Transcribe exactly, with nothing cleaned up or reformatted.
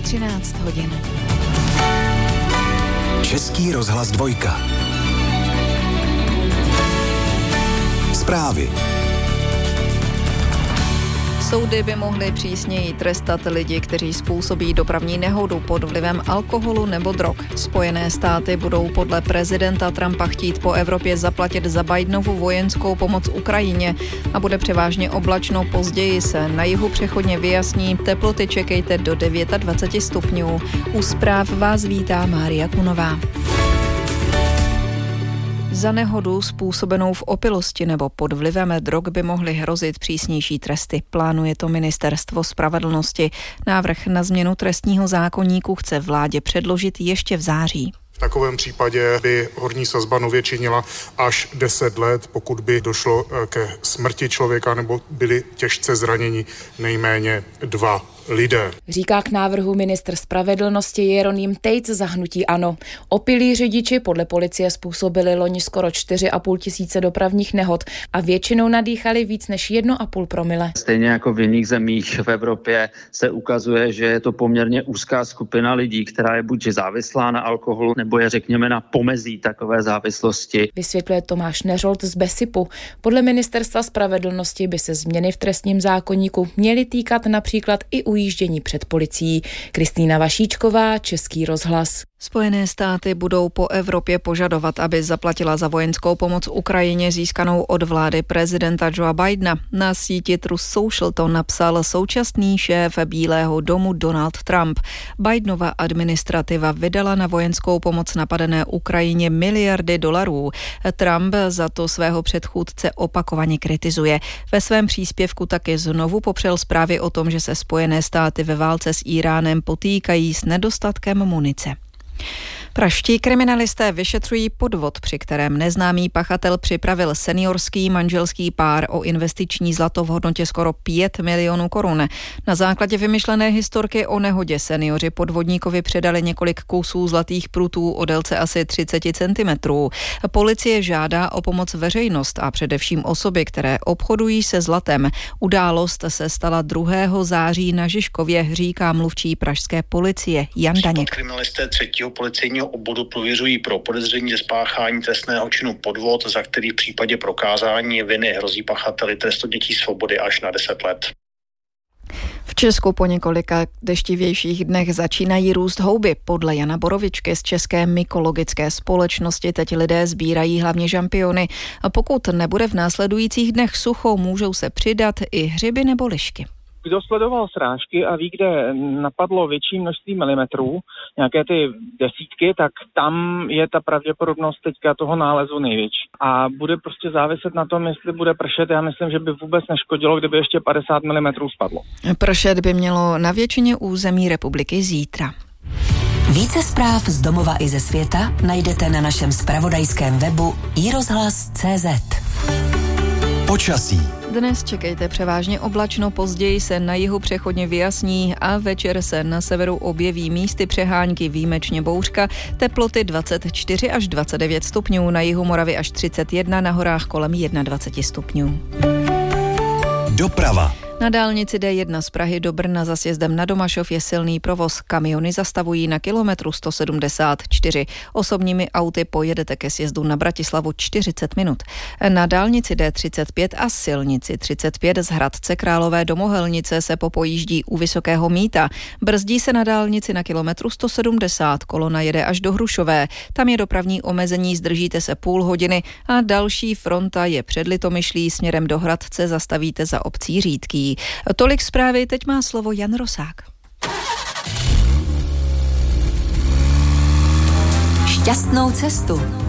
třináct hodin. Český rozhlas dvojka. Zprávy. Soudy by mohly přísněji trestat lidi, kteří způsobí dopravní nehodu pod vlivem alkoholu nebo drog. Spojené státy budou podle prezidenta Trumpa chtít po Evropě zaplatit za Bidenovu vojenskou pomoc Ukrajině a bude převážně oblačno. Později se na jihu přechodně vyjasní. Teploty čekejte do dvacet devět stupňů. U zpráv vás vítá Mária Kunová. Za nehodu způsobenou v opilosti nebo pod vlivem drog by mohly hrozit přísnější tresty. Plánuje to Ministerstvo spravedlnosti. Návrh na změnu trestního zákoníku chce vládě předložit ještě v září. V takovém případě by horní sazba nově činila až deset let, pokud by došlo ke smrti člověka nebo byli těžce zraněni nejméně dva lidé. Říká k návrhu ministr spravedlnosti Jeroným Tejc za hnutí ANO. Opilí řidiči podle policie způsobili loni skoro čtyři a půl tisíce dopravních nehod a většinou nadýchali víc než jedno a půl promile. Stejně jako v jiných zemích v Evropě se ukazuje, že je to poměrně úzká skupina lidí, která je buď závislá na alkoholu, nebo je řekněme na pomezí takové závislosti. Vysvětluje Tomáš Neřolt z Besipu. Podle ministerstva spravedlnosti by se změny v trestním zákoníku měly týkat například i ujíždění před policií. Kristýna Vašíčková, Český rozhlas. Spojené státy budou po Evropě požadovat, aby zaplatila za vojenskou pomoc Ukrajině získanou od vlády prezidenta Joea Bidena. Na síti Truth Social to napsal současný šéf Bílého domu Donald Trump. Bidenova administrativa vydala na vojenskou pomoc napadené Ukrajině miliardy dolarů. Trump za to svého předchůdce opakovaně kritizuje. Ve svém příspěvku taky znovu popřel zprávy o tom, že se Spojené státy ve válce s Íránem potýkají s nedostatkem munice. Pražští kriminalisté vyšetřují podvod, při kterém neznámý pachatel připravil seniorský manželský pár o investiční zlato v hodnotě skoro pět milionů korun. Na základě vymyšlené historky o nehodě seniori podvodníkovi předali několik kusů zlatých prutů o délce asi třicet centimetrů. Policie žádá o pomoc veřejnost a především osoby, které obchodují se zlatem. Událost se stala druhého září na Žižkově, říká mluvčí pražské policie Jan Daněk. Kriminalisté třetího policejního obvodu prověřují pro podezření ze spáchání trestného činu podvod, za který v případě prokázání viny hrozí pachateli trest odnětí svobody až na deset let. V Česku po několika deštivějších dnech začínají růst houby. Podle Jana Borovičky z České mykologické společnosti teď lidé sbírají hlavně žampiony. A pokud nebude v následujících dnech sucho, můžou se přidat i hřiby nebo lišky. Kdo sledoval srážky a ví, kde napadlo větší množství milimetrů, nějaké ty desítky, tak tam je ta pravděpodobnost teďka toho nálezu největší. A bude prostě záviset na tom, jestli bude pršet. Já myslím, že by vůbec neškodilo, kdyby ještě padesát milimetrů spadlo. Pršet by mělo na většině území republiky zítra. Více zpráv z domova i ze světa najdete na našem zpravodajském webu i rozhlas tečka cé zet. Počasí. Dnes čekejte převážně oblačno, později se na jihu přechodně vyjasní a večer se na severu objeví místy přehánky, výjimečně bouřka, teploty dvacet čtyři až dvacet devět stupňů, na jihu Moravy až třicet jedna, na horách kolem dvacet jedna stupňů. Doprava. Na dálnici dé jedna z Prahy do Brna za sjezdem na Domašov je silný provoz. Kamiony zastavují na kilometru sto sedmdesát čtyři. Osobními auty pojedete ke sjezdu na Bratislavu čtyřicet minut. Na dálnici dé třicet pět a silnici třicet pět z Hradce Králové do Mohelnice se popojíždí u Vysokého Mýta. Brzdí se na dálnici na kilometru sto sedmdesát. Kolona jede až do Hrušové. Tam je dopravní omezení, zdržíte se půl hodiny a další fronta je před Litomyšlí směrem do Hradce, zastavíte za obcí Řídký. Tolik zprávy, teď má slovo Jan Rosák. Šťastnou cestu